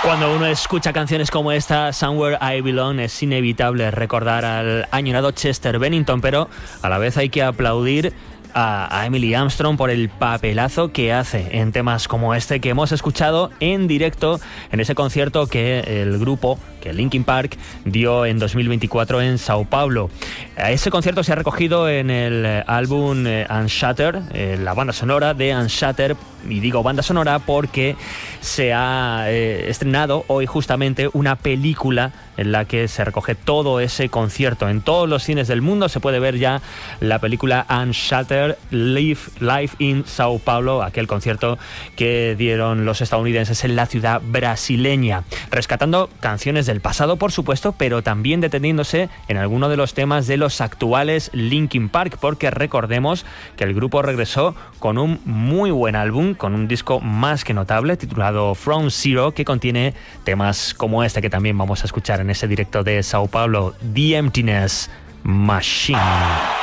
Cuando uno escucha canciones como esta, Somewhere I Belong, es inevitable recordar al añorado Chester Bennington, pero a la vez hay que aplaudir a Emily Armstrong por el papelazo que hace en temas como este que hemos escuchado en directo en ese concierto que el grupo, que Linkin Park, dio en 2024 en Sao Paulo. Ese concierto se ha recogido en el álbum Unshattered, la banda sonora de Unshattered, y digo banda sonora porque se ha estrenado hoy justamente una película en la que se recoge todo ese concierto. En todos los cines del mundo se puede ver ya la película Unshattered Live in Sao Paulo, aquel concierto que dieron los estadounidenses en la ciudad brasileña, rescatando canciones del pasado, por supuesto, pero también deteniéndose en alguno de los temas de los actuales Linkin Park, porque recordemos que el grupo regresó con un muy buen álbum, con un disco más que notable titulado From Zero, que contiene temas como este que también vamos a escuchar en ese directo de Sao Paulo, The Emptiness Machine.